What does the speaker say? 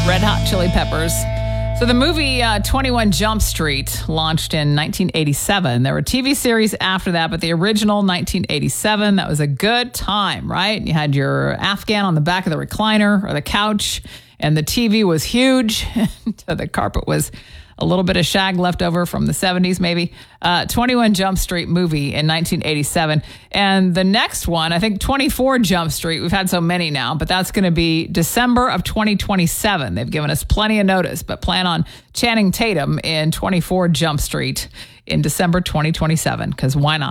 Red Hot Chili Peppers. So the movie 21 Jump Street launched in 1987. There were TV series after that, but the original 1987, that was a good time, right? You had your Afghan on the back of the recliner or the couch, and the TV was huge. The carpet was a little bit of shag left over from the 70s, maybe. 21 Jump Street movie in 1987. And the next one, I think 24 Jump Street, we've had so many now, but that's going to be December of 2027. They've given us plenty of notice, but plan on Channing Tatum in 24 Jump Street in December 2027, because why not?